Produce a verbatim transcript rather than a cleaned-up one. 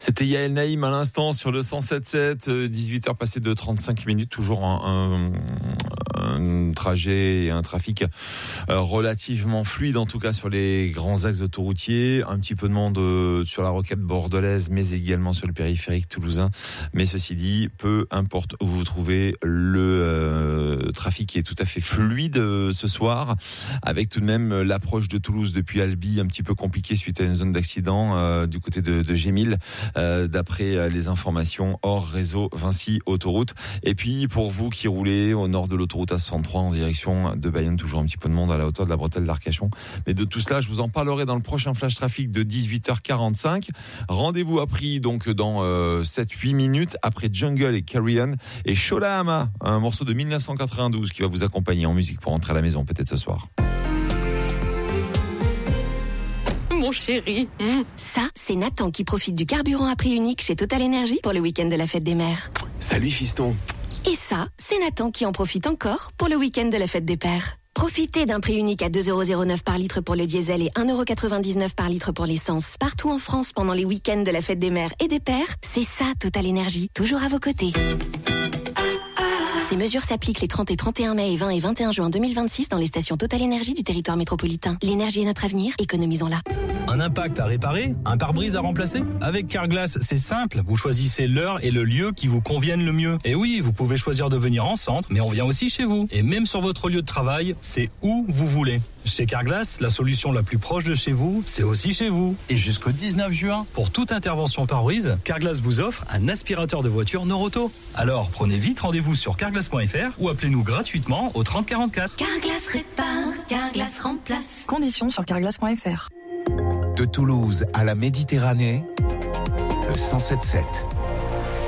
C'était Yael Naïm à l'instant sur le cent sept sept, dix-huit heures passées de trente-cinq minutes, toujours un, un, un trajet et un trafic relativement fluide, en tout cas sur les grands axes autoroutiers. Un petit peu de monde sur la rocade bordelaise, mais également sur le périphérique toulousain. Mais ceci dit, peu importe où vous vous trouvez, le euh, trafic est tout à fait fluide euh, ce soir, avec tout de même l'approche de Toulouse depuis Albi un petit peu compliquée suite à une zone d'accident euh, du côté de, de Gémil, euh, d'après les informations hors réseau Vinci Autoroute. Et puis pour vous qui roulez au nord de l'autoroute A soixante-trois en direction de Bayonne, toujours un petit peu de monde à la hauteur de la bretelle d'Arcachon. Mais de tout cela, je vous en parlerai dans le prochain flash trafic de dix-huit heures quarante-cinq. Rendez-vous a pris donc dans euh, sept huit minutes après Jungle et Carry On et Shola Ama, un morceau de dix-neuf cent quatre-vingt-douze qui va vous accompagner en musique pour rentrer à la maison peut-être ce soir. Mon chéri. Mmh. Ça, c'est Nathan qui profite du carburant à prix unique chez Total Energy pour le week-end de la fête des mères. Salut fiston. Et ça, c'est Nathan qui en profite encore pour le week-end de la fête des pères. Profitez d'un prix unique à deux euros zéro neuf par litre pour le diesel et un euro quatre-vingt-dix-neuf par litre pour l'essence. Partout en France pendant les week-ends de la fête des mères et des pères, c'est ça Total Energy, toujours à vos côtés. Ces mesures s'appliquent les trente et trente et un mai et vingt et vingt et un juin deux mille vingt-six dans les stations Total Energy du territoire métropolitain. L'énergie est notre avenir, économisons-la. Un impact à réparer? Un pare-brise à remplacer? Avec Carglass, c'est simple. Vous choisissez l'heure et le lieu qui vous conviennent le mieux. Et oui, vous pouvez choisir de venir en centre, mais on vient aussi chez vous. Et même sur votre lieu de travail, c'est où vous voulez. Chez Carglass, la solution la plus proche de chez vous, c'est aussi chez vous. Et jusqu'au dix-neuf juin, pour toute intervention pare-brise, Carglass vous offre un aspirateur de voiture Noroto. Alors, prenez vite rendez-vous sur carglass point f r ou appelez-nous gratuitement au trente quarante-quatre. Carglass répare, Carglass remplace. Conditions sur carglass point f r. De Toulouse à la Méditerranée, le cent sept sept.